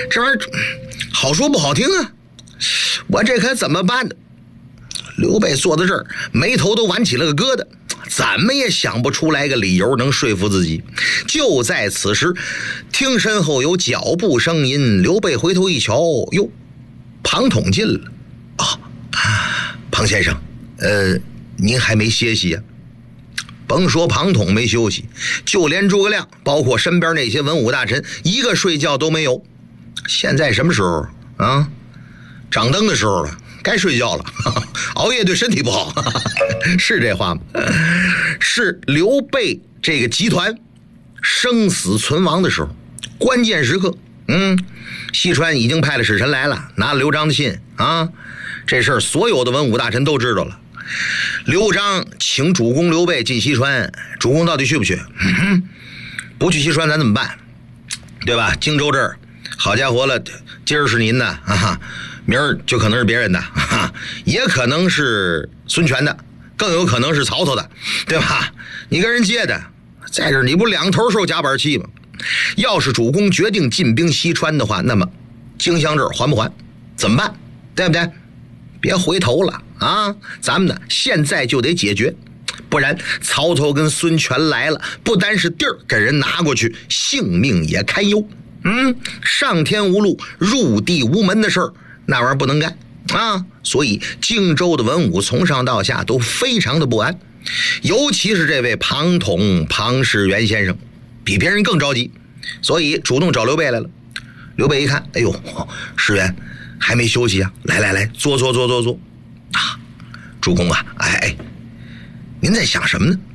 这玩意儿好说不好听啊，我这可怎么办呢？刘备坐在这儿，眉头都挽起了个疙瘩，怎么也想不出来个理由能说服自己。就在此时，听身后有脚步声音，刘备回头一瞧，哟，庞统进了。庞先生，您还没歇息啊？甭说庞统没休息，就连诸葛亮，包括身边那些文武大臣，一个睡觉都没有。现在什么时候啊？掌灯的时候了，该睡觉了。熬夜对身体不好，是这话吗？是刘备这个集团生死存亡的时候，关键时刻。西川已经派了使臣来了，拿了刘璋的信啊。这事儿所有的文武大臣都知道了。刘璋请主公刘备进西川，主公到底去不去？不去西川咱怎么办？对吧？荆州这儿，好家伙了，今儿是您的啊，明儿就可能是别人的，也可能是孙权的，更有可能是曹操的，对吧？你跟人借的，在这儿你不两头受夹板气吗？要是主公决定进兵西川的话，那么荆襄这儿还不还？怎么办？对不对？别回头了啊！咱们呢现在就得解决，不然曹操跟孙权来了，不单是地儿给人拿过去，性命也堪忧。上天无路，入地无门的事儿，那玩意儿不能干啊！所以荆州的文武从上到下都非常的不安，尤其是这位庞统庞士元先生，比别人更着急，所以主动找刘备来了。刘备一看，哎呦，士元还没休息啊！来，坐啊！主公啊，您在想什么呢？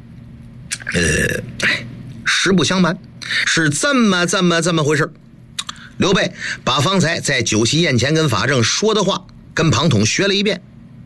实不相瞒，是这么回事。刘备把方才在酒席宴前跟法正说的话跟庞统学了一遍。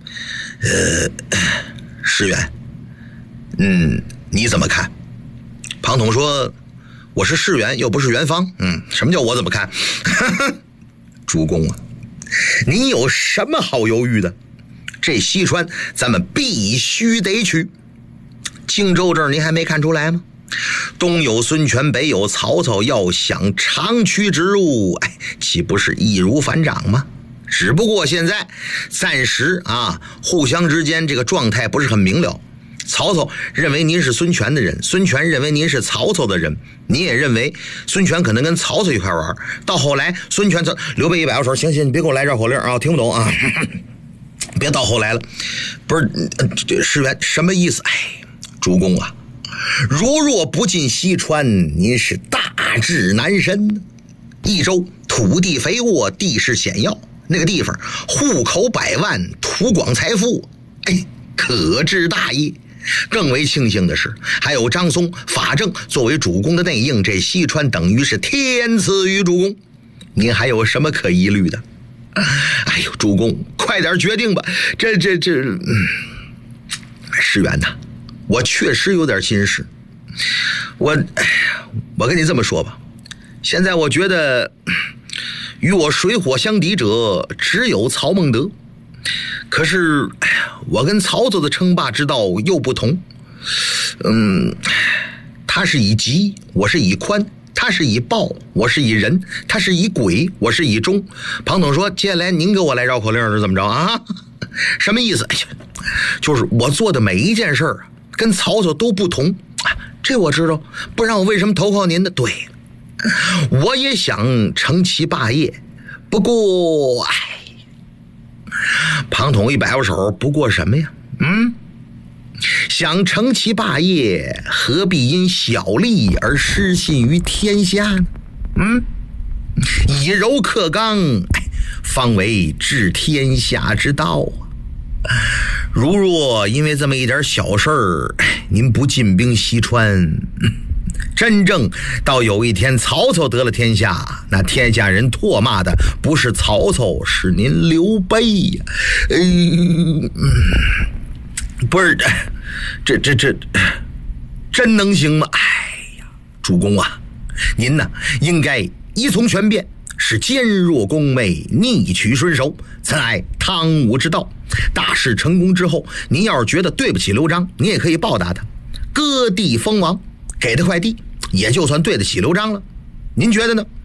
士元，你怎么看？庞统说：“我是士元，又不是元芳。什么叫我怎么看？主公啊，您有什么好犹豫的？这西川咱们必须得取。荆州这儿您还没看出来吗？东有孙权，北有曹操，要想长驱直入，岂不是易如反掌吗？只不过现在暂时互相之间这个状态不是很明了。曹操认为您是孙权的人，孙权认为您是曹操的人，你也认为孙权可能跟曹操一块玩。到后来孙权刘备一摆摇手，行，你别给我来绕口令啊，听不懂啊。别到后来了，不是士元什么意思？主公啊，如若不进西川，您是大志难伸。益州土地肥沃，地势险要，那个地方户口百万，土广财富，可治大业。更为庆幸的是，还有张松、法正作为主公的内应，这西川等于是天赐于主公，您还有什么可疑虑的？主公，快点决定吧！士元呐，我确实有点心事。我跟你这么说吧，现在我觉得与我水火相敌者只有曹孟德。可是我跟曹操的称霸之道又不同。他是以急，我是以宽；他是以暴，我是以仁；他是以诡，我是以忠。庞统说：“接下来您给我来绕口令是怎么着啊？什么意思？就是我做的每一件事儿跟曹操都不同。这我知道，不然我为什么投靠您的？对，我也想成其霸业，不过庞统一摆摇手，不过什么呀？想成其霸业，何必因小利而失信于天下呢？以柔克刚，方为治天下之道啊！如若因为这么一点小事儿，您不进兵西川，真正到有一天曹操得了天下，那天下人唾骂的不是曹操，是您刘备呀！不是，这真能行吗？主公啊，您呢应该依从权变，是坚若宫妹，逆取顺守，曾爱汤武之道。大事成功之后，您要是觉得对不起刘璋，你也可以报答他，割地封王，给他块地，也就算对得起刘璋了。您觉得呢？